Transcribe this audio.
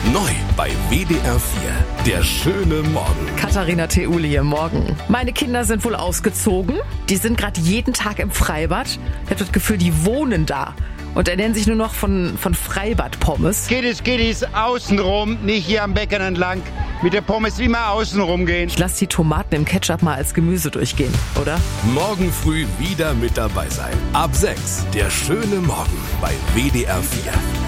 Neu bei WDR 4. Der schöne Morgen. Katharina Theuli hier, Morgen. Meine Kinder sind wohl ausgezogen. Die sind gerade jeden Tag im Freibad. Ich habe das Gefühl, die wohnen da. Und ernähren sich nur noch von Freibad-Pommes. Kiddies, außenrum, nicht hier am Becken entlang. Mit der Pommes immer außenrum gehen. Ich lasse die Tomaten im Ketchup mal als Gemüse durchgehen, oder? Morgen früh wieder mit dabei sein. Ab 6. Der schöne Morgen bei WDR 4.